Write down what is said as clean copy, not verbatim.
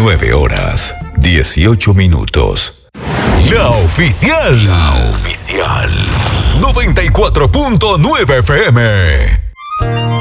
9 horas, 18 minutos. La oficial. 94.9 FM.